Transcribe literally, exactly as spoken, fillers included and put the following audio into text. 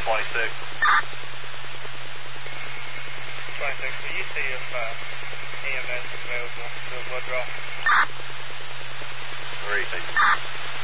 twenty-six. twenty-six, will you see if uh, E M S is available to do a blood draw? Where are you thinking?